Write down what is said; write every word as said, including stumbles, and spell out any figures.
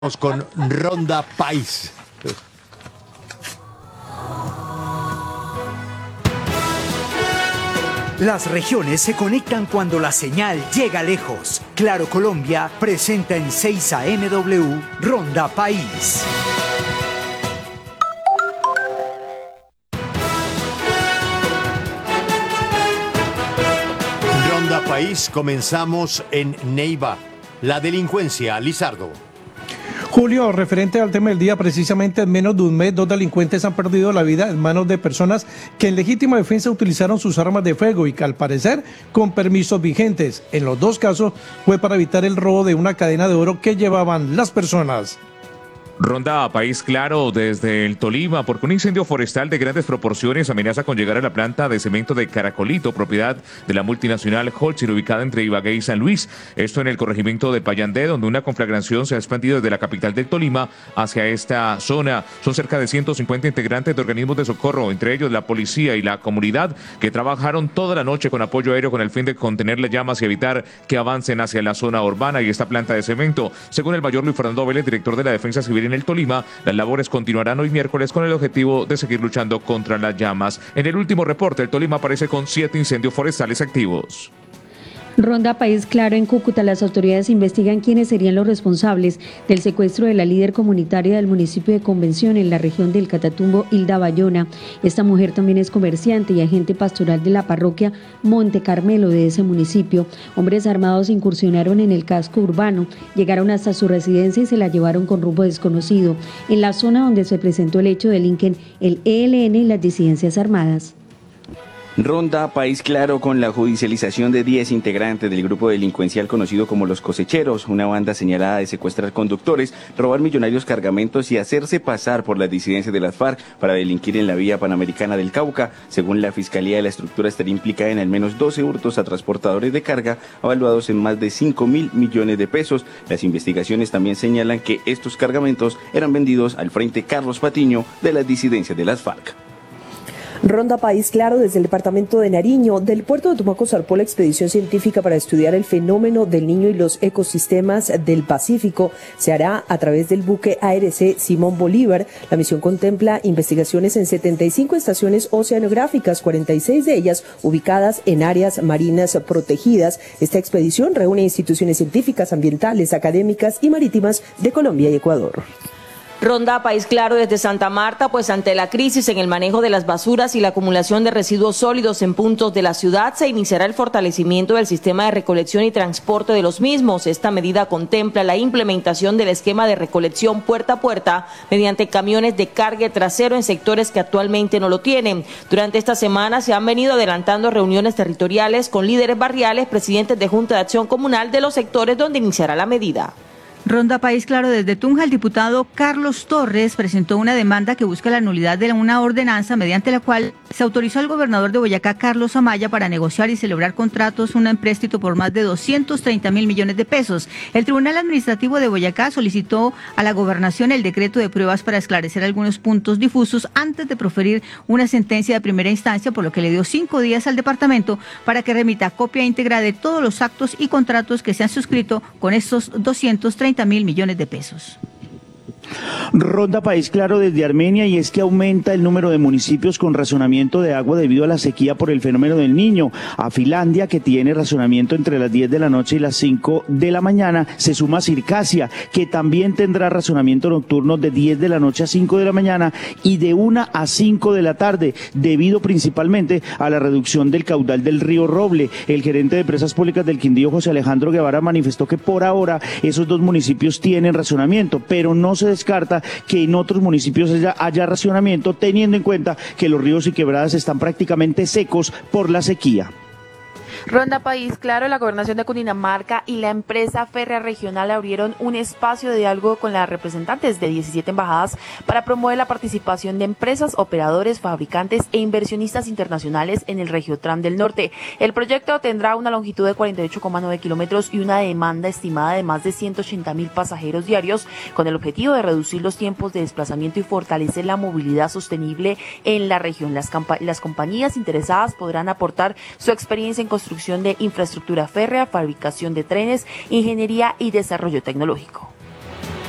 Vamos con Ronda País. Las regiones se conectan cuando la señal llega lejos. Claro Colombia presenta en seis A M W Ronda País. Ronda País, comenzamos en Neiva. La delincuencia, Lizardo. Julio, referente al tema del día, precisamente en menos de un mes, dos delincuentes han perdido la vida en manos de personas que en legítima defensa utilizaron sus armas de fuego y que al parecer con permisos vigentes. En los dos casos fue para evitar el robo de una cadena de oro que llevaban las personas. Ronda País Claro desde el Tolima, porque un incendio forestal de grandes proporciones amenaza con llegar a la planta de cemento de Caracolito, propiedad de la multinacional Holcim, ubicada entre Ibagué y San Luis. Esto en el corregimiento de Payandé, donde una conflagración se ha expandido desde la capital del Tolima hacia esta zona. Son cerca de ciento cincuenta integrantes de organismos de socorro, entre ellos la policía y la comunidad, que trabajaron toda la noche con apoyo aéreo con el fin de contener las llamas y evitar que avancen hacia la zona urbana y esta planta de cemento. Según el mayor Luis Fernando Vélez, director de la Defensa Civil en el Tolima, las labores continuarán hoy miércoles con el objetivo de seguir luchando contra las llamas. En el último reporte, el Tolima aparece con siete incendios forestales activos. Ronda País Claro en Cúcuta. Las autoridades investigan quiénes serían los responsables del secuestro de la líder comunitaria del municipio de Convención en la región del Catatumbo, Hilda Bayona. Esta mujer también es comerciante y agente pastoral de la parroquia Monte Carmelo de ese municipio. Hombres armados incursionaron en el casco urbano, llegaron hasta su residencia y se la llevaron con rumbo desconocido. En la zona donde se presentó el hecho delinquen el E L N y las disidencias armadas. Ronda País Claro con la judicialización de diez integrantes del grupo delincuencial conocido como Los Cosecheros, una banda señalada de secuestrar conductores, robar millonarios cargamentos y hacerse pasar por las disidencias de las FARC para delinquir en la vía panamericana del Cauca. Según la Fiscalía, la estructura estaría implicada en al menos doce hurtos a transportadores de carga, evaluados en más de cinco mil millones de pesos. Las investigaciones también señalan que estos cargamentos eran vendidos al Frente Carlos Patiño de las disidencias de las FARC. Ronda País Claro desde el departamento de Nariño. Del puerto de Tumaco zarpó la expedición científica para estudiar el fenómeno del Niño y los ecosistemas del Pacífico. Se hará a través del buque A R C Simón Bolívar. La misión contempla investigaciones en setenta y cinco estaciones oceanográficas, cuarenta y seis de ellas ubicadas en áreas marinas protegidas. Esta expedición reúne instituciones científicas, ambientales, académicas y marítimas de Colombia y Ecuador. Ronda País Claro desde Santa Marta, pues ante la crisis en el manejo de las basuras y la acumulación de residuos sólidos en puntos de la ciudad, se iniciará el fortalecimiento del sistema de recolección y transporte de los mismos. Esta medida contempla la implementación del esquema de recolección puerta a puerta mediante camiones de cargue trasero en sectores que actualmente no lo tienen. Durante esta semana se han venido adelantando reuniones territoriales con líderes barriales, presidentes de Junta de Acción Comunal de los sectores donde iniciará la medida. Ronda País Claro desde Tunja. El diputado Carlos Torres presentó una demanda que busca la nulidad de una ordenanza mediante la cual se autorizó al gobernador de Boyacá, Carlos Amaya, para negociar y celebrar contratos, un empréstito por más de doscientos treinta mil millones de pesos. El Tribunal Administrativo de Boyacá solicitó a la gobernación el decreto de pruebas para esclarecer algunos puntos difusos antes de proferir una sentencia de primera instancia, por lo que le dio cinco días al departamento para que remita copia íntegra de todos los actos y contratos que se han suscrito con estos doscientos treinta mil millones de pesos. Ronda País Claro desde Armenia, y es que aumenta el número de municipios con racionamiento de agua debido a la sequía por el fenómeno del Niño. A Finlandia, que tiene racionamiento entre las diez de la noche y las cinco de la mañana, se suma Circasia, que también tendrá racionamiento nocturno de diez de la noche a cinco de la mañana y de una a cinco de la tarde, debido principalmente a la reducción del caudal del río Roble. El gerente de Empresas Públicas del Quindío, José Alejandro Guevara, manifestó que por ahora esos dos municipios tienen racionamiento, pero no se descarta que en otros municipios haya, haya racionamiento, teniendo en cuenta que los ríos y quebradas están prácticamente secos por la sequía. Ronda País Claro, la Gobernación de Cundinamarca y la empresa férrea regional abrieron un espacio de diálogo con las representantes de diecisiete embajadas para promover la participación de empresas, operadores, fabricantes e inversionistas internacionales en el Regiotram del Norte. El proyecto tendrá una longitud de cuarenta y ocho coma nueve kilómetros y una demanda estimada de más de ciento ochenta mil pasajeros diarios, con el objetivo de reducir los tiempos de desplazamiento y fortalecer la movilidad sostenible en la región. Las, las compañías interesadas podrán aportar su experiencia en construcción de infraestructura férrea, fabricación de trenes, ingeniería y desarrollo tecnológico.